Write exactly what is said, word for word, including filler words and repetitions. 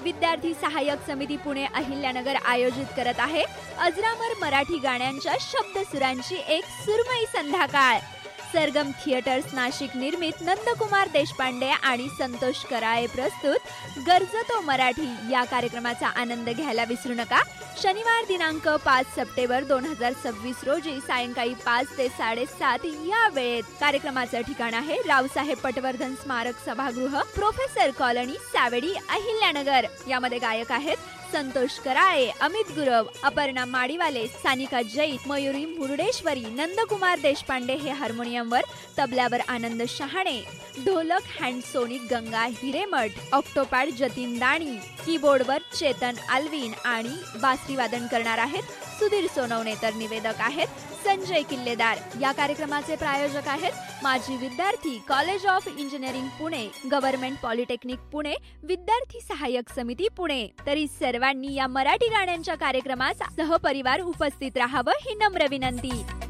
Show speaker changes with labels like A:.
A: विद्यार्थी सहाय्यक समिती पुणे अहिल्यानगर आयोजित करत आहे अजरामर मराठी गाण्यांच्या शब्दसुरांची एक सुरमई संध्याकाळ. सरगम थिएटर्स नाशिक निर्मित नंदकुमार देशपांडे आणि संतोष कराळे प्रस्तुत गरजतो मराठी या कार्यक्रमाचा आनंद घ्यायला विसरू नका. शनिवार दिनांक पाच सप्टेंबर दोन हजार सव्वीस रोजी सायंकाळी पाच ते साडेसात या वेळेत. कार्यक्रमाचं ठिकाण आहे रावसाहेब पटवर्धन स्मारक सभागृह, प्रोफेसर कॉलनी, सावेडी, अहिल्यानगर. यामध्ये गायक आहेत संतोष कराळे, अमित गुरव, अपर्णा माडीवाले, सानिका जैन, मयुरी मुरुडेश्वरी, नंदकुमार देशपांडे हे हार्मोनियमवर, तबल्यावर आनंद शहाणे, ढोलक hand sonic Ganga Hiremath, Octopad Jatin दाणी, कीबोर्डवर चेतन आल्विन आणि बासरी वादन करणार आहेत सुधीर सोनवणे. तर निवेदक आहेत संजय किल्लेदार. या कार्यक्रमाचे प्रायोजक आहेत माजी विद्यार्थी, college of engineering Pune, government polytechnic Pune, विद्यार्थी सहाय्यक समिती पुणे. तरी सर्वांनी या मराठी गाण्यांच्या कार्यक्रमात सहपरिवार उपस्थित राहावं ही नम्र विनंती.